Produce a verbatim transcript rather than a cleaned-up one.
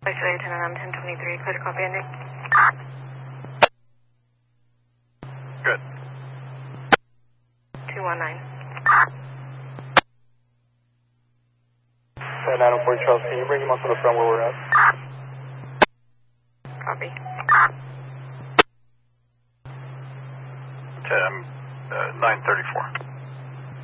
Actually, Lieutenant, I'm ten twenty-three. Clear to copy ending. Good. two one nine. ten nine four Charles, can you bring him up to the front where we're at? Copy. ten, uh, nine thirty-four.